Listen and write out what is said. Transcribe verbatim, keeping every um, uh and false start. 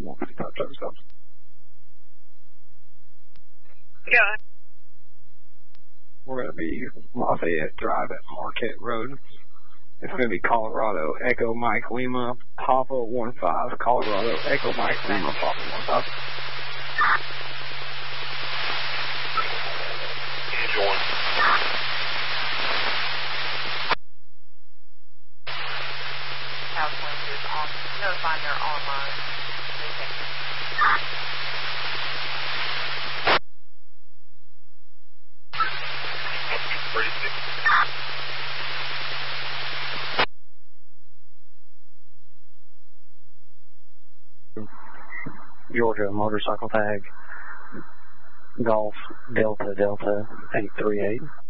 one fifty-five truck stops. Yeah. We're going to be Lafayette Drive at Marquette Road. It's going to be Colorado Echo Mike Lima Papa one five. Colorado Echo Mike Lima Papa one five. Join. Southwind is on, notifying they're online. Georgia motorcycle tag Golf Delta Delta eight three eight.